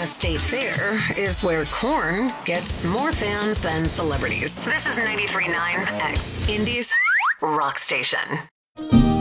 Arizona State Fair is where corn gets more fans than celebrities. This is 93.9 X Indies Rock Station.